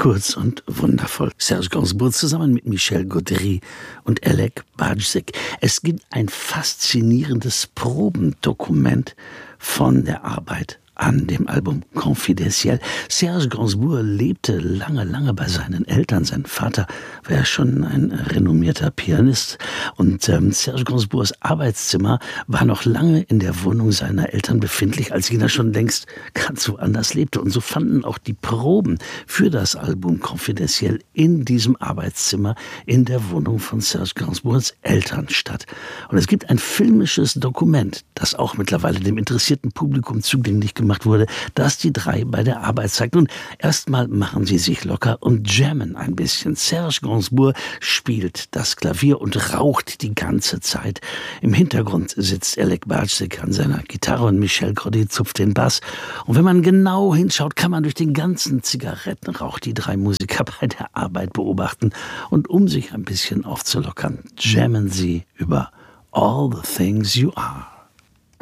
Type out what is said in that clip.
Kurz und wundervoll. Serge Gainsbourg zusammen mit Michel Gondry und Alec Bajsek. Es gibt ein faszinierendes Probendokument von der Arbeit an dem Album Confidentiel. Serge Gainsbourg lebte lange bei seinen Eltern. Sein Vater war ja schon ein renommierter Pianist. Und Serge Gainsbourgs Arbeitszimmer war noch lange in der Wohnung seiner Eltern befindlich, als jener schon längst ganz woanders lebte. Und so fanden auch die Proben für das Album Confidentiel in diesem Arbeitszimmer in der Wohnung von Serge Gainsbourgs Eltern statt. Und es gibt ein filmisches Dokument, das auch mittlerweile dem interessierten Publikum zugänglich gemacht wurde, das die drei bei der Arbeit zeigt. Und erstmal machen sie sich locker und jammen ein bisschen. Serge Gainsbourg spielt das Klavier und raucht die ganze Zeit. Im Hintergrund sitzt Alec Bajsek an seiner Gitarre und Michel Gondry zupft den Bass. Und wenn man genau hinschaut, kann man durch den ganzen Zigarettenrauch die drei Musiker bei der Arbeit beobachten. Und um sich ein bisschen aufzulockern, jammen sie über All the Things You Are.